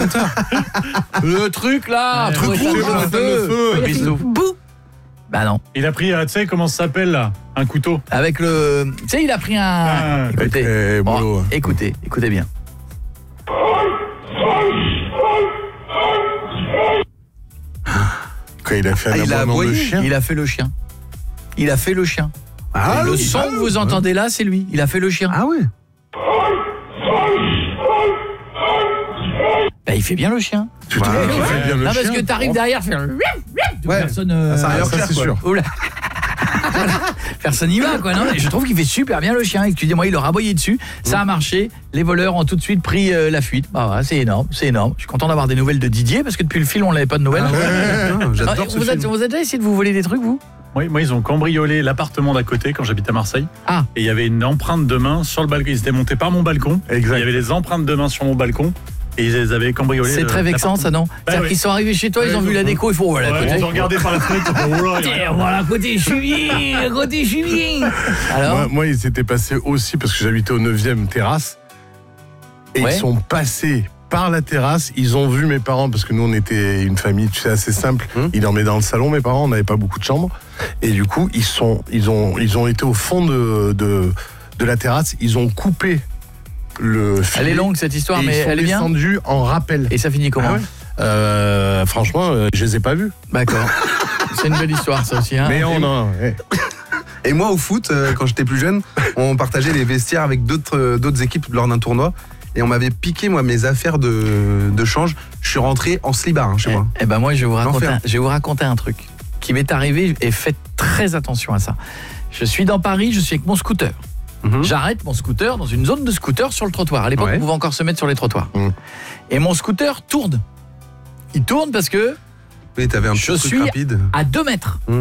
moteur. Le truc là, Le truc pour rouge, éteindre là, le feu. Christophe. Bouh. Bah non. Il a pris, tu sais comment ça s'appelle là? Un couteau. Avec le... Tu sais, il a pris un... Écoutez, avec, boulot. écoutez bien. Quand il a fait un il a aboiement de aboyé. chien. Il a fait le chien. Il a fait le chien. Ah, Et le oui. son que vous entendez là, c'est lui. Il a fait le chien. Ah ouais. Bah, il fait bien le chien. Tu trouves qu'il fait bien le Non, chien? parce que t'arrives derrière, faire... Ouais. Personne... Ça arrive. Ça, c'est sûr. Oula. Voilà. Personne n'y va, quoi, non? Et je trouve qu'il fait super bien le chien. Excusez-moi, il leur a aboyé dessus. Ça a marché. Les voleurs ont tout de suite pris la fuite. Bah, voilà, c'est énorme, c'est énorme. Je suis content d'avoir des nouvelles de Didier parce que depuis le film, on n'avait pas de nouvelles. Putain, J'adore Ah, ce vous film. avez déjà essayé de vous voler des trucs, vous? Moi, ils ont cambriolé l'appartement d'à côté quand j'habite à Marseille. Ah. Et il y avait une empreinte de main sur le balcon. Ils étaient montés par mon balcon. Exact. Il y avait les empreintes de main sur mon balcon. Et ils les avaient cambriolées. C'est très vexant, ça, non? C'est-à-dire oui. qu'ils sont arrivés chez toi, ils ont vu la déco, ils font voilà, Ouais, côté. ils ont regardé par la fenêtre. Tiens, voilà, à côté, je suis bien, à côté, je suis bien. Alors, Moi, ils s'étaient passés aussi parce que j'habitais au 9e terrasse. Et Ouais. ils sont passés par la terrasse. Ils ont vu mes parents parce que nous, on était une famille, tu sais, assez simple. Ils dormaient dans le salon, mes parents. On n'avait pas beaucoup de chambres. Et du coup, ils ont été au fond de la terrasse. Ils ont coupé le filet. elle est longue cette histoire, Et mais ils sont elle est bien. descendus en rappel. Et ça finit comment? Ah ouais. Franchement, je les ai pas vus. D'accord. C'est une belle histoire, ça aussi. Hein. Mais on a. Et moi, au foot, quand j'étais plus jeune, on partageait les vestiaires avec d'autres équipes lors d'un tournoi. Et on m'avait piqué, moi, mes affaires de change. Je suis rentré en slibard chez moi. Eh ben moi, je vais L'enfer. vous raconter un truc qui m'est arrivé et faites très attention à ça. Je suis dans Paris, je suis avec mon scooter. J'arrête mon scooter dans une zone de scooter sur le trottoir. À l'époque, Ouais. on pouvait encore se mettre sur les trottoirs. Et mon scooter tourne. Il tourne parce que Oui, t'avais un Je petit truc suis rapide. à 2 mètres